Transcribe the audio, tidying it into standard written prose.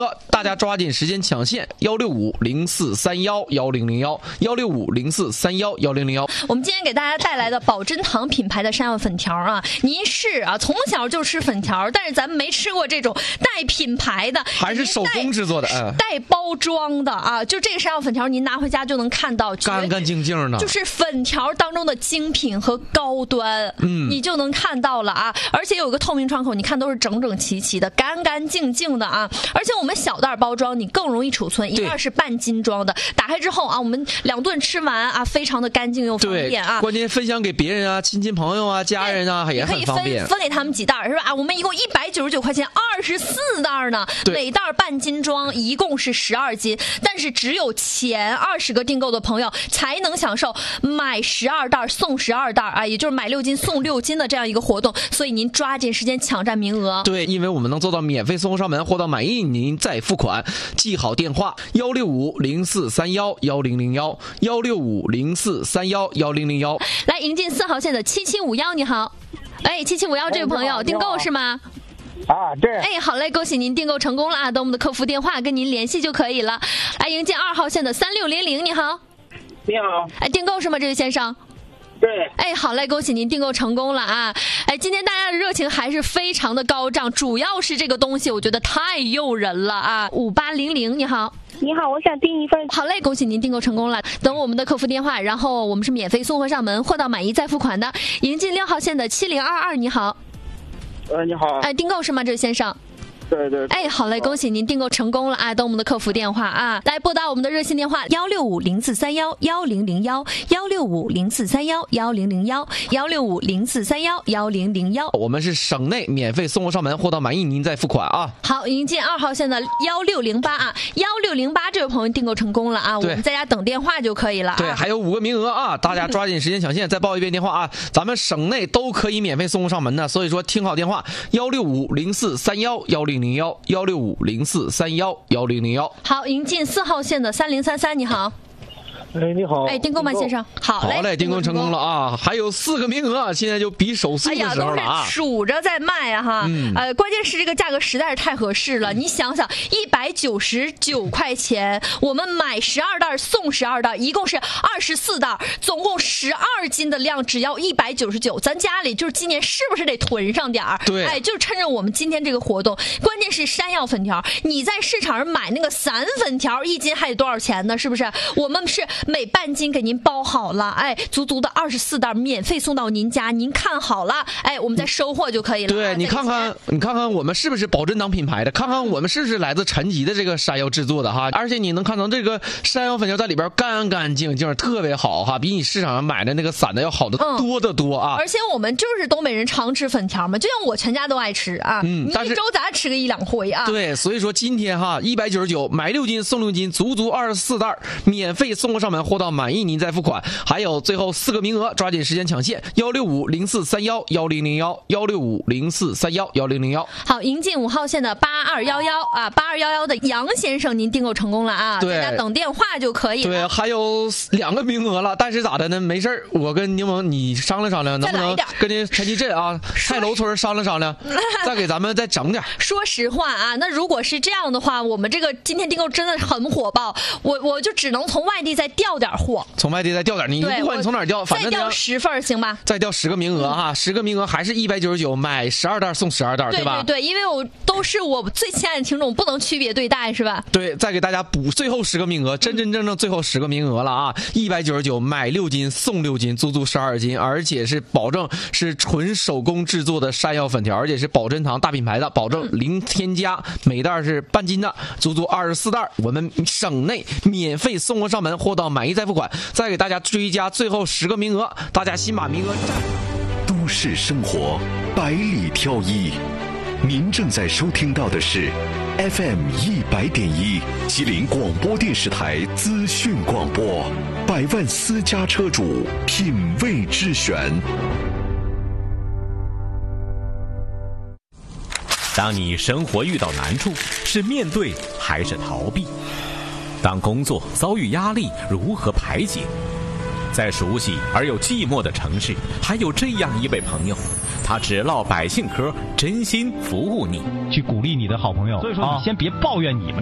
大家抓紧时间抢线16504311001，16504311001。 我们今天给大家带来的宝珍堂品牌的山药粉条啊，您是从小就吃粉条，但是咱们没吃过这种带品牌的， 还是手工制作的， 带包装的啊。就这个山药粉条，您拿回家就能看到， 干干净净的， 就是粉条当中的精品和高端，你就能看到了啊。而且有个透明窗口，你看都是整整齐齐的，干干净净的啊。而且我们小袋包装，你更容易储存，一袋是半斤装的，打开之后啊，我们2顿吃完啊，非常的干净又方便啊。 关键分享给别人啊，亲戚朋友啊，家人啊，也很方便。 分给他们几袋是吧？我们一共199块钱，24袋呢，每袋半斤装，一共是12斤。但是只有前20个订购的朋友才能享受买12袋送12袋啊，也就是买6斤送6斤的这样一个活动。所以您抓紧时间抢占名额。 对，因为我们能做到免费送货上门，货到满意您再付款。记好电话16504311001，16504311001。 来迎进4号线的7751，你好。7751这位朋友订购是吗？ 啊，对。 好嘞，恭喜您订购成功了啊！等我们的客服电话跟您联系就可以了。来迎进2号线的3600，你好。 你好。 订购是吗，这位先生？ 对。 好嘞，恭喜您订购成功了啊！今天大家的热情还是非常的高涨，主要是这个东西我觉得太诱人了啊！5800，你好。 你好，我想订一份。 好嘞，恭喜您订购成功了。等我们的客服电话，然后我们是免费送货上门，货到满意再付款的。迎进6号线的7022，你好。 你好。 订购是吗，这位先生？ 对对。 好嘞，恭喜您订购成功了啊！等我们的客服电话啊，来拨打我们的热线电话16504311001，16504311001，16504311001。 我们是省内免费送货上门，货到满意您再付款啊。 好，迎进2号线的1608啊，1608这位朋友订购成功了啊，我们在家等电话就可以了。 对，还有5个名额啊，大家抓紧时间抢线。再报一遍电话啊，咱们省内都可以免费送货上门的，所以说听好电话16504311001，16504311001。 好，迎进4号线的3033，你好。 你好。 订购吗，先生？好嘞， 订购成功了啊！还有4个名额，现在就比手速的时候了啊！ 都是数着在卖啊哈。关键是这个价格实在是太合适了。你想想，199块钱，我们买12袋送12袋，一共是24袋，总共12斤的量，只要199。咱家里就是今年是不是得囤上点儿？ 对， 就趁着我们今天这个活动，关键是山药粉条，你在市场上买那个散粉条1斤还得多少钱呢？是不是？我们是每半斤给您包好了，足足的24袋免费送到您家，您看好了，我们再收货就可以了。 对，你看看我们是不是宝珍堂品牌的？看看我们是不是来自陈吉的这个山药制作的哈？而且你能看到这个山药粉条在里边干干净净，特别好哈，比你市场上买的那个散的要好的多得多啊！ 而且我们就是东北人常吃粉条嘛，就像我全家都爱吃啊。你一周咱吃个1-2回啊。 对，所以说今天哈199买6斤送6斤，足足24袋，免费送货上门，货到满意您再付款。还有最后4个名额，抓紧时间抢线，16504311001，16504311001。 好，迎进5号线的8211啊，8211的杨先生，您订购成功了啊！ 对， 大家等电话就可以了。 对，还有2个名额了，但是咋的呢？没事，我跟柠檬你商量商量，能不能跟这陈吉镇啊、太楼村商量商量，再给咱们再整点。 说实话啊，那如果是这样的话，我们这个今天订购真的很火爆，我就只能从外地再调点货。 从外地再调点，你不管你从哪儿调，反正再调10份行吧？ 再调10个名额哈，10个名额还是199，买12袋送12袋，对吧？ 对，因为都是我最亲爱的听众，不能区别对待，是吧？ 对，再给大家补最后10个名额，真正最后10个名额了啊！199买6斤送6斤，足足12斤，而且是保证是纯手工制作的山药粉条，而且是宝珍堂大品牌的，保证零添加，每袋是半斤的，足足24袋，我们省内免费送货上门，货到满意再付款。再给大家追加最后10个名额，大家先把名额占。 都市生活百里挑一，您正在收听到的是 FM100.1吉林广播电视台资讯广播，百万私家车主品味之选。 当你生活遇到难处，是面对还是逃避？当工作遭遇压力，如何排解？ 在熟悉而又寂寞的城市，还有这样一位朋友，他只唠百姓嗑，真心服务你， 去鼓励你的好朋友。所以说，你先别抱怨你们。